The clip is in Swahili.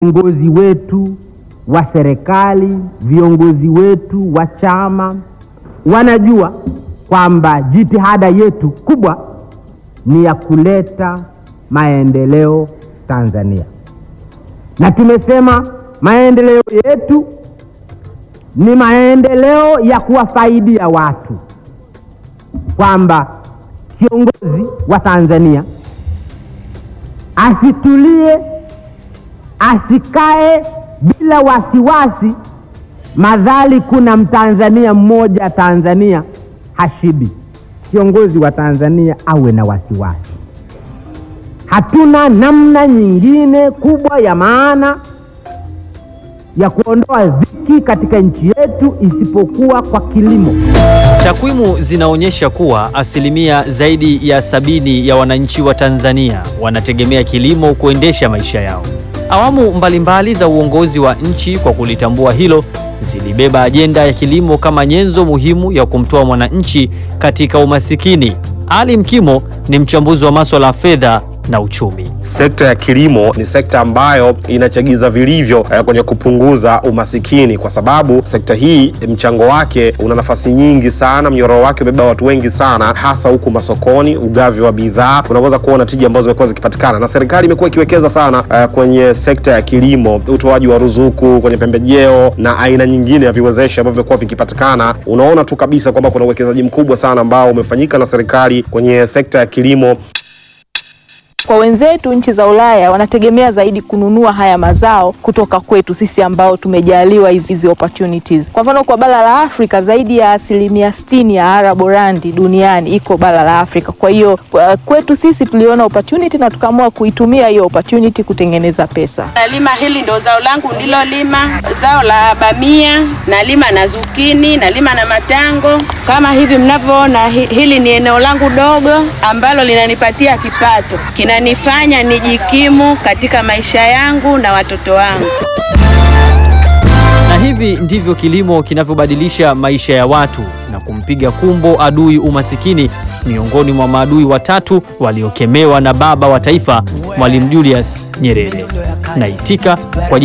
viongozi wetu wa serikali, viongozi wetu wa chama wanajua kwamba jitihada yetu kubwa ni ya kuleta maendeleo Tanzania. Na tumesema maendeleo yetu ni maendeleo ya kuwafaidia watu, kwamba kiongozi wa Tanzania asitulie, asikae bila wasiwasi madhali kuna Mtanzania mmoja Tanzania hashibi. Kiongozi wa Tanzania awe na wasiwasi. Hatuna namna nyingine kubwa ya maana ya kuondoa dhiki katika nchi yetu isipokuwa kwa kilimo. Takwimu zinaonyesha kuwa asilimia zaidi ya 70 ya wananchi wa Tanzania wanategemea kilimo kuendesha maisha yao. Awamu mbalimbali za uongozi wa nchi kwa kulitambua hilo zilibeba ajenda ya kilimo kama nyenzo muhimu ya kumtoa mwananchi katika umasikini. Ali Mkimo ni mchambuzi wa masuala ya fedha na uchumi. Sekta ya kilimo ni sekta ambayo inachagiza vilivyo kwenye kupunguza umasikini, kwa sababu sekta hii mchango wake una nafasi nyingi sana, mnyororo wake umebeba watu wengi sana, hasa huku masokoni, ugavi wa bidhaa. Unaweza kuona tija ambazo zimekuwa zikipatikana, na serikali imekuwa ikiwekeza sana kwenye sekta ya kilimo, utoaji wa ruzuku kwenye pembejeo na aina nyingine ya viwezeshi ambavyo vimekuwa vikipatikana. Unaona tu kabisa kwamba kuna uwekezaji mkubwa sana ambao umefanyika na serikali kwenye sekta ya kilimo. Kwa wenzetu nchi za Ulaya wanategemea zaidi kununua haya mazao kutoka kwetu sisi ambao tumejaliwa hizi opportunities. Kwa mfano kwa bara la Afrika zaidi ya 60% ya araborandi duniani iko bara la Afrika. Kwa hiyo kwetu sisi tuliona opportunity na tukaamua kuitumia hiyo opportunity kutengeneza pesa. Nalima hili ndo zao langu ndilo lima, zao la bamia, nalima na zukini, nalima na matango. Kama hivi mnavyoona, hili ni eneo langu dogo ambalo linanipatia kipato. Kinanifanya nijikimu katika maisha yangu na watoto wangu. Na hivi ndivyo kilimo kinavyobadilisha maisha ya watu na kumpiga kumbo adui umasikini, miongoni mwa maadui watatu waliokemewa na baba wa taifa Mwalimu Julius Nyerere. Naitika kwa